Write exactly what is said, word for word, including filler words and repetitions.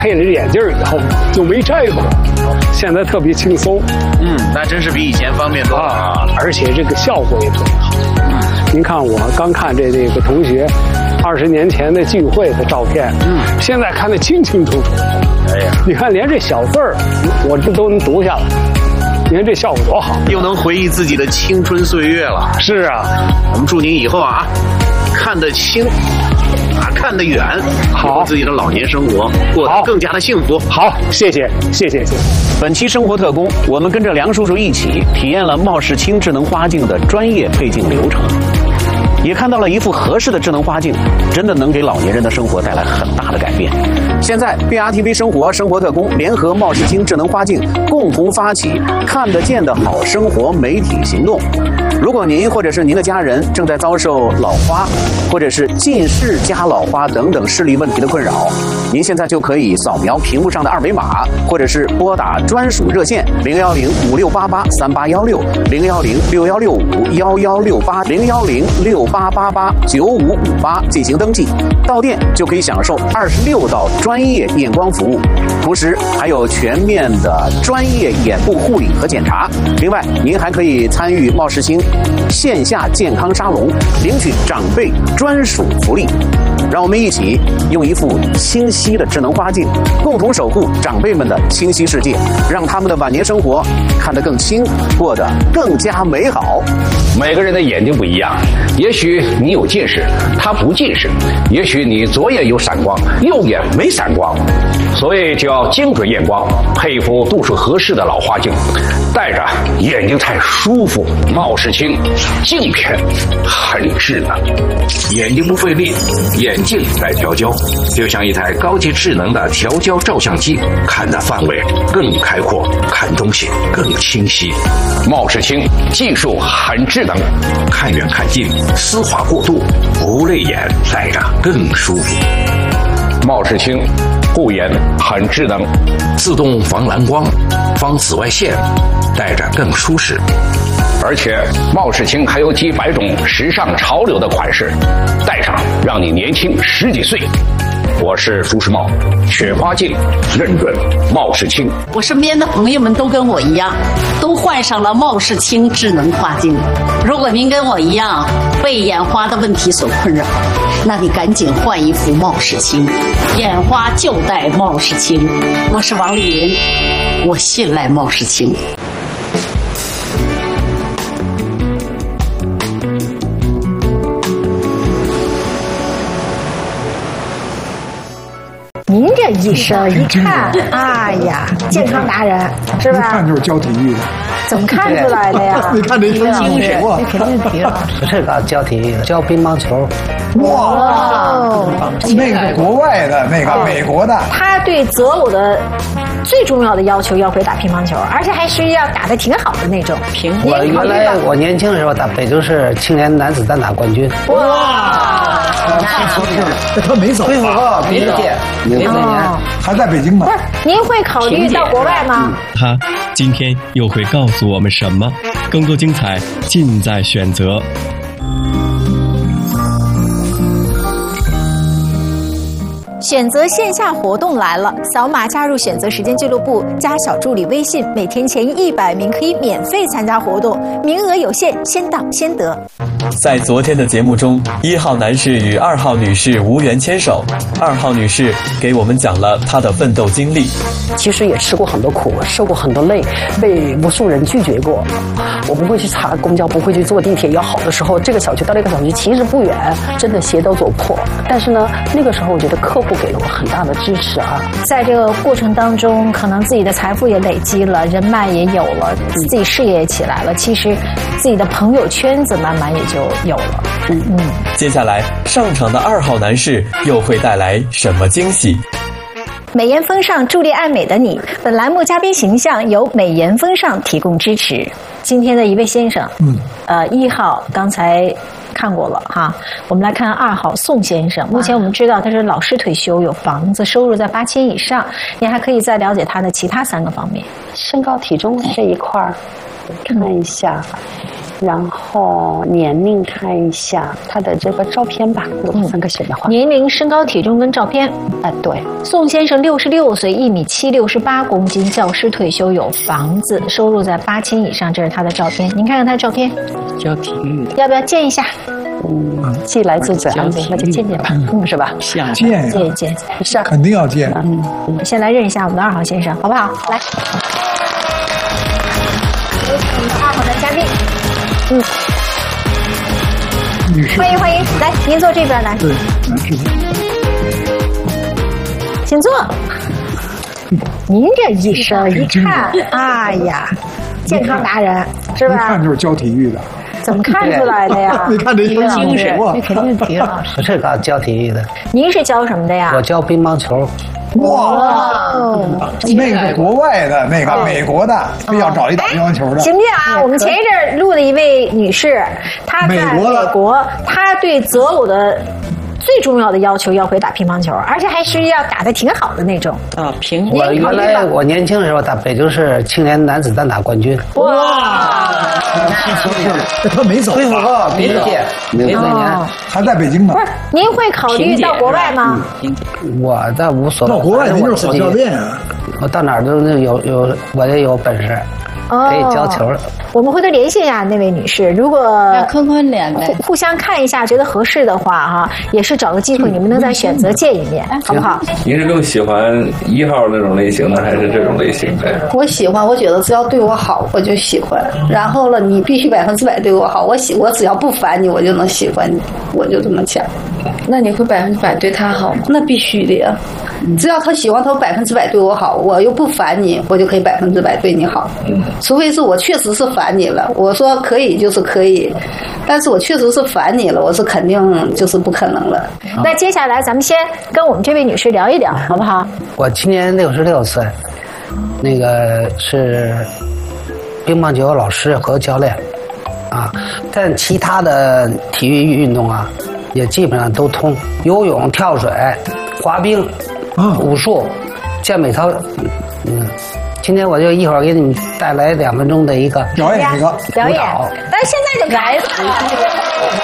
配了眼镜以后就没这个了，现在特别轻松。 嗯，那真是比以前方便多了啊！而且这个效果也特别好。嗯，您看我刚看这这个同学二十年前的聚会的照片，嗯，现在看得清清楚楚。哎呀，你看连这小字儿，我这都能读下来。你看这效果多好， 又能回忆自己的青春岁月了。 是啊， 我们祝您以后啊，看得清。啊，看得远，好，自己的老年生活过得更加的幸福。 好，谢谢，谢谢，谢谢。 本期生活特工，我们跟着梁叔叔一起体验了茂世清智能花镜的专业配镜流程，也看到了一副合适的智能花镜真的能给老年人的生活带来很大的改变。现在 B R T V 生活生活特工联合茂世清智能花镜共同发起看得见的好生活媒体行动。如果您或者是您的家人正在遭受老花或者是近视加老花等等视力问题的困扰，您现在就可以扫描屏幕上的二维码，或者是拨打专属热线零幺零五六八八三八幺六零幺零六幺六五幺幺六八零幺零六八八八九五五八进行登记，到店就可以享受二十六道专业验光服务，同时还有全面的专业眼部护理和检查。另外，您还可以参与茂世清线下健康沙龙，领取长辈专属福利。让我们一起用一副清晰的智能花镜，共同守护长辈们的清晰世界，让他们的晚年生活看得更清，过得更加美好。 每个人的眼睛不一样，也许你有近视，他不近视；也许你左眼有散光，右眼没散光。所以就要精准验光，配一副度数合适的老花镜，戴着眼睛才舒服。茂世清镜片很智能，眼睛不费力，眼镜来调焦，就像一台高级智能的调焦照相机，看的范围更开阔，看东西更清晰。茂世清技术很智能，看远看近，丝滑过渡，不累眼，戴着更舒服。茂世清护眼很智能，自动防蓝光、防紫外线，戴着更舒适。而且茂世清还有几百种时尚潮流的款式，戴上让你年轻十几岁。我是朱时茂，雪花镜认准茂世清。 我身边的朋友们都跟我一样，都换上了茂世清智能花镜。如果您跟我一样被眼花的问题所困扰，那你赶紧换一副茂世清，眼花就戴茂世清。我是王丽云，我信赖茂世清。 您这一身一看，哎呀，健康达人是吧？ 一看就是教体育的。 怎么看出来的呀？ 你看这身精神， 那肯定体育老师是个教体育的，教乒乓球。 哇，那个是国外的，那个美国的。 他对择偶的最重要的要求要会打乒乓球，而且还是要打得挺好的那种。平我原来我年轻的时候打北京市青年男子单打冠军。 哇！ 他没走， 没走，没走，没走年还在北京呢。 不是，您会考虑到国外吗？ 他今天又会告诉我们什么？更多精彩尽在选择。 选择线下活动来了，扫码加入选择时间俱乐部，加小助理微信，每天前一百名可以免费参加活动，名额有限，先到先得。 在昨天的节目中，一号男士与二号女士无缘牵手，二号女士给我们讲了她的奋斗经历。 其实也吃过很多苦，受过很多累，被无数人拒绝过。我不会去查公交，不会去坐地铁。要好的时候，这个小区到那个小区其实不远，真的鞋都走破。但是呢，那个时候我觉得客户给了我很大的支持啊。 在这个过程当中，可能自己的财富也累积了，人脉也有了，自己事业也起来了。其实自己的朋友圈子慢慢也就有了。嗯嗯。 接下来上场的二号男士又会带来什么惊喜？ 美颜风尚助力爱美的你，本栏目嘉宾形象由美颜风尚提供支持。今天的一位先生，嗯，呃，一号刚才看过了哈，我们来看二号宋先生。目前我们知道他是老师退休，有房子，收入在八千以上。你还可以再了解他的其他三个方面， 身高体重这一块儿，看一下。 然后年龄看一下他的这个照片吧，如果三个选的话。 年龄、身高、体重跟照片。 哎，对。 宋先生六十六岁，一米七，六十八公斤，教师退休，有房子，收入在八千以上，这是他的照片。您看看他的照片。 教体育。 要不要见一下？ 嗯，既来之则安之，那就见见吧，嗯，是吧？ 见见一见，是啊， 肯定要见。 嗯，先来认一下我们的二号先生，好不好？来，有请我们二号的嘉宾。嗯， 女士， 欢迎欢迎，来，您坐这边来。 对，男士。 请坐。您这一身一看，哎呀，健康达人是吧？ 一看就是教体育的。 怎么看出来的呀？ 你看这一身精神， 这肯定是体育老师。我是搞教体育的。 您是教什么的呀？ 我教乒乓球。 哇，那个是国外的，那个美国的，非要找一打乒乓球的。 行不行啊？我们前一阵录的一位女士，她在美国，她对择偶的最重要的要求要会打乒乓球，而且还是要打得挺好的那种。 啊，平。我原来我年轻的时候打北京市青年男子单打冠军。 哇！ 他没走， 恢复后第一届，没那年还在北京呢。 不是，您会考虑到国外吗？ 我倒无所谓。 到国外您就是好教练啊！ 我到哪儿都有有，我也有本事。可以教球了。 我们回头联系一下那位女士，如果要坤坤脸互互相看一下，觉得合适的话哈，也是找个机会，你们能再选择见一面，好不好？ 您是更喜欢一号那种类型的，还是这种类型的？ 我喜欢，我觉得只要对我好，我就喜欢。然后了，你必须百分之百对我好，我喜我只要不烦你，我就能喜欢你，我就这么想。 那你会百分之百对他好吗？ 那必须的呀。只要他喜欢，他百分之百对我好，我又不烦你，我就可以百分之百对你好。除非是我确实是烦你了，我说可以就是可以，但是我确实是烦你了，我是肯定就是不可能了。 那接下来咱们先跟我们这位女士聊一聊，好不好？ 我今年六十六岁，那个是乒乓球老师和教练啊，但其他的体育运动啊，也基本上都通，游泳、跳水、滑冰。武术、健美操，嗯，今天我就一会儿给你们带来两分钟的一个表演一个表演，但是现在就来。